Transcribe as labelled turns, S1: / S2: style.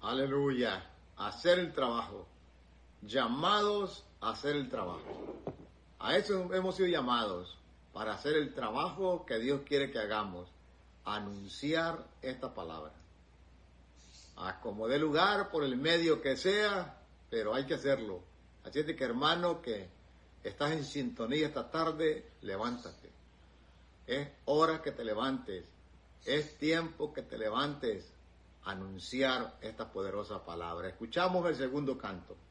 S1: Aleluya. Hacer el trabajo. Llamados a hacer el trabajo. A eso hemos sido llamados, para hacer el trabajo que Dios quiere que hagamos. Anunciar esta palabra. A como dé lugar, por el medio que sea, pero hay que hacerlo. Así es que, hermano, que estás en sintonía esta tarde, levántate. Es hora que te levantes. Es tiempo que te levantes a anunciar esta poderosa palabra. Escuchamos el segundo canto.